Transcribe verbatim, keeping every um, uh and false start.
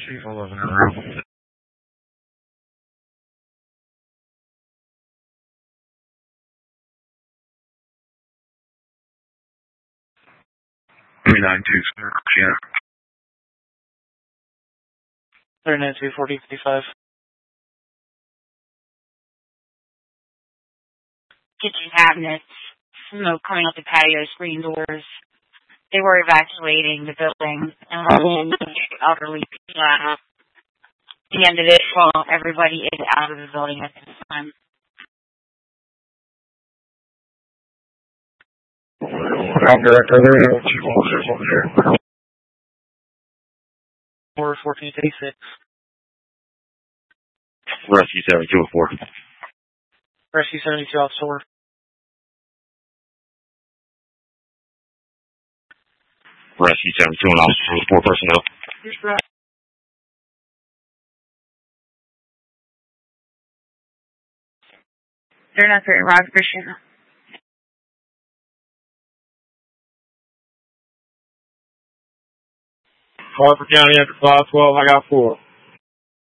Chief eleven in the room. three nine two, sir. Yeah. three nine two, forty fifty-five. Kitchen cabinets, smoke coming out the patio screen doors. They were evacuating the building and running elderly people out. The end of it, well, everybody is out of the building at this time. I'm director there. Chief officers over there. four fourteen eighty-six. Rescue seventy-two oh four. Rescue seventy-two off sword. Rescue seventy-two and officer four personnel. They're not very Rob Christian. Harper County after five twelve, I got four.